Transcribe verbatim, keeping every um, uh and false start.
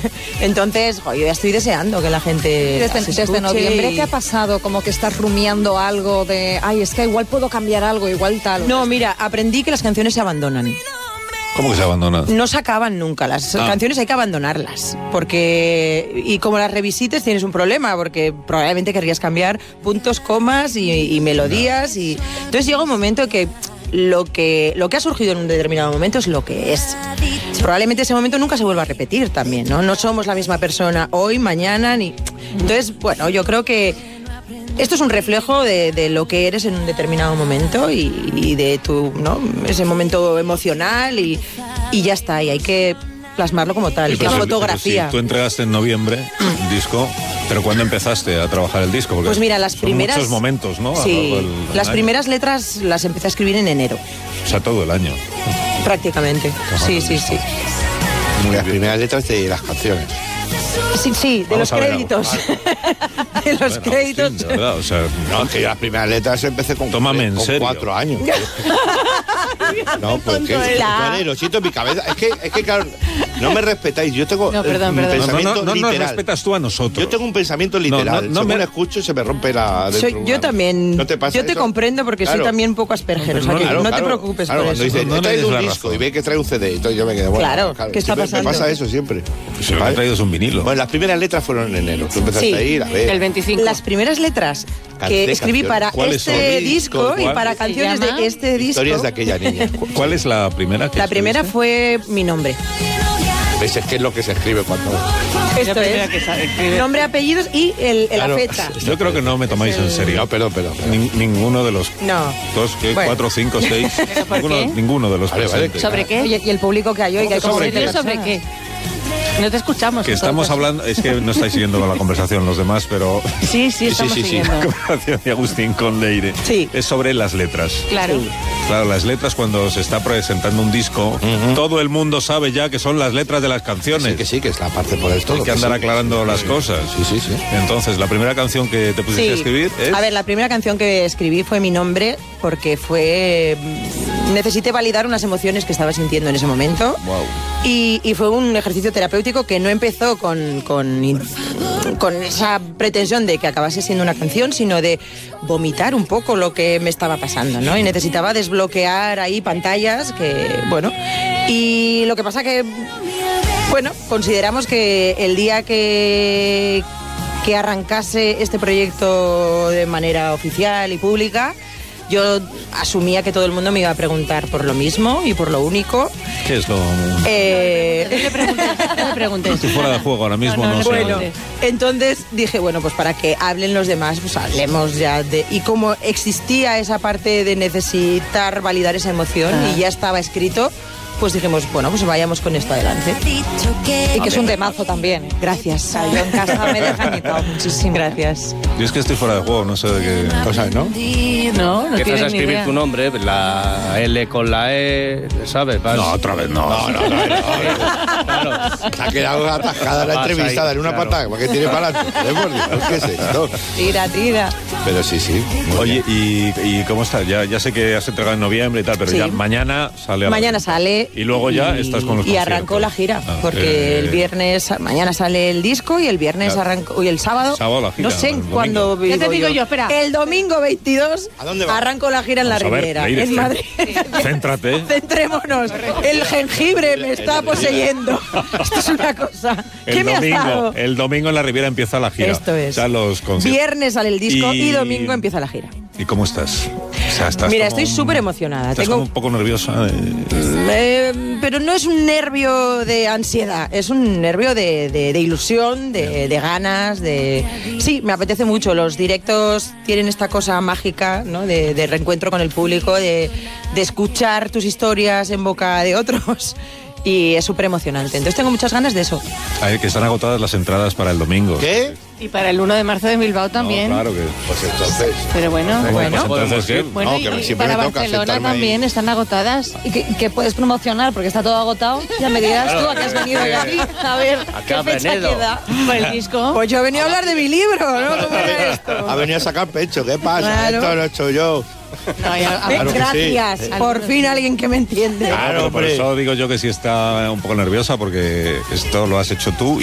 Entonces, jo, yo ya estoy deseando que la gente Desde, desde noviembre, y... ¿qué ha pasado? Como que estás rumiando algo de, ay, es que igual puedo cambiar algo, igual tal. No, mira, aprendí que las canciones se abandonan. ¿Cómo que se abandonan? No se acaban nunca, las ah. canciones hay que abandonarlas, porque, y como las revisites tienes un problema, porque probablemente querrías cambiar puntos, comas y, y melodías, y entonces llega un momento que lo que lo que ha surgido en un determinado momento es lo que es. Probablemente ese momento nunca se vuelva a repetir también, ¿no? No somos la misma persona hoy, mañana, ni... Entonces, bueno, yo creo que esto es un reflejo de, de lo que eres en un determinado momento y, y de tu, ¿no? Ese momento emocional y, y ya está, y hay que plasmarlo como tal, sí, que es fotografía. Si tú entregaste en noviembre el disco, pero ¿cuándo empezaste a trabajar el disco? Porque pues mira, las son primeras... muchos momentos, ¿no? Sí, del, del las año. primeras letras las empecé a escribir en enero. O sea, todo el año. Prácticamente, sí, sí, sí. Las primeras letras de las canciones. Sí, sí, de Vamos los créditos. de los bueno, créditos. Sí, de verdad, o sea, no, es que yo las primeras letras empecé con, Tómame en con serio. cuatro años. No, pues que lo siento en mi cabeza. Es que, es que claro, no me respetáis. Yo tengo no, perdón, un perdón. pensamiento no, no, no, literal. No nos respetas tú a nosotros. Yo tengo un pensamiento literal. No, no, no Según me... escucho se me rompe la... Soy, yo una... también. ¿No te pasa yo te eso? comprendo porque claro. soy también un poco asperger. No, o sea, que claro, no claro, te preocupes claro, por cuando eso. dice, No, he no traído le un des la disco razón. y ve que trae un C D. Entonces yo me quedé, bueno, Claro, claro ¿qué está siempre pasando? Me pasa eso siempre. Si lo que he traído es un vinilo. Bueno, las primeras letras fueron en enero. Tú empezaste Sí, a ir a ver. El veinticinco. Las primeras letras que de escribí canciones. para ¿Cuáles este son? disco ¿Cuál? y para ¿Se canciones llama? de este disco. Historias de aquella niña. ¿Cuál es la primera que La primera escribiste? fue mi nombre. ¿Ves? Es que es lo que se escribe cuando... Esto es. Nombre, apellidos y el, el Claro. la fecha. Yo creo que no me tomáis en serio. No, perdón, perdón. perdón. Nin- ninguno de los No. dos, ¿qué? Bueno. Cuatro, cinco, seis. por ninguno, qué? ninguno de los Vale, vale. presentes. ¿Sobre qué? Oye, y el público que hay hoy, que hay como ¿Sobre veinte qué? ¿Sobre personas. qué? No te escuchamos. Que estamos nosotros. hablando, es que no estáis siguiendo la conversación los demás, pero Sí, sí, estamos sí, sí. siguiendo. la conversación de Agustín con Leire Sí. es sobre las letras. Claro. Sí. Claro, las letras cuando se está presentando un disco, todo el mundo sabe ya que son las letras de las canciones. Sí, que sí, que es la parte por el todo. Hay que andar sí. aclarando las cosas. Sí, sí, sí. Entonces, la primera canción que te pusiste Sí. a escribir es... A ver, la primera canción que escribí fue Mi nombre porque fue... Necesité validar unas emociones que estaba sintiendo en ese momento. Wow. Y, y fue un ejercicio terapéutico que no empezó con, con, con esa pretensión de que acabase siendo una canción, sino de vomitar un poco lo que me estaba pasando, ¿no? Y necesitaba desbloquear ahí pantallas que, bueno... Y lo que pasa que, bueno, consideramos que el día que, que arrancase este proyecto de manera oficial y pública, yo asumía que todo el mundo me iba a preguntar por lo mismo y por lo único. ¿Qué es lo...? Eh, No le preguntes, no le preguntes. Estoy fuera de juego ahora mismo, No, no, no, no, sé. Bueno, sé. entonces dije, bueno, pues para que hablen los demás, pues hablemos ya de... Y como existía esa parte de necesitar validar esa emoción Ah. y ya estaba escrito, pues dijimos, bueno, pues vayamos con esto adelante. Y que es un temazo también. Gracias. O sea, yo en casa me he desanitado muchísimo. Gracias. Yo es que estoy fuera de juego, no sé de qué... Cosas, ¿no? No, no Empiezas a tienes ni escribir idea. tu nombre, la L con la E, ¿sabes? Vas- No, otra vez no. No, no, no. no, no. Claro. Se ha quedado atascada la Pasa entrevistada ahí, en una claro. patada, porque tiene para adelante. ¿Eh, por Dios? ¿Qué es esto? Tira, tira. Pero sí, sí. muy Oye, bien. ¿y, y cómo está? Ya, ya sé que has entregado en noviembre y tal, pero Sí. ya mañana sale a la Mañana venta. sale. Y luego ya estás con los Y arrancó conciertos. la gira, Ah, porque eh, el viernes, mañana sale el disco y el viernes Claro. arrancó, y el sábado, Sábado la gira, no sé el domingo. cuándo Ya te digo yo, espera. El domingo veintidós ¿A dónde va? arrancó la gira en la Vamos a ver, Riviera, Leire, en cén- Madrid. Céntrate. Centrémonos. El jengibre me está poseyendo. Esto es una cosa. ¿Qué El me has domingo, dado? el domingo en la Riviera empieza la gira. Esto es. O sea, los conciertos. Viernes sale el disco y... Y- domingo empieza la gira. ¿Y cómo estás? O sea, estás Mira, como estoy un- súper emocionada. Estás Tengo- como un poco nerviosa. eh. Eh, pero no es un nervio de ansiedad, es un nervio de, de- de ilusión, de, de ganas, de... Sí, me apetece mucho. Los directos tienen esta cosa mágica, ¿no? De, de reencuentro con el público, de, de escuchar tus historias en boca de otros. Y es súper emocionante. Entonces tengo muchas ganas de eso. Ay, que están agotadas las entradas para el domingo. ¿Qué? Y para el uno de marzo de Bilbao también. No, claro que... Pues entonces... Pero bueno, Bueno. Pues entonces, ¿qué? bueno, No, y, que y siempre para me toca Barcelona sentarme ahí. también están agotadas. Y que, que puedes promocionar porque está todo agotado. Ya me dirás tú a qué has venido hoy aquí. A ver, ¿A qué ¿qué has fecha venido? queda para el disco? Pues yo he venido a hablar de mi libro, ¿no? ¿Cómo era esto? Ha venido a sacar pecho, ¿qué pasa? Claro. Esto lo he hecho yo. No, ya- a- Claro que sí. Gracias. Por fin alguien que me entiende. Claro, Claro, pero por hombre. eso digo yo que sí está un poco nerviosa porque esto lo has hecho tú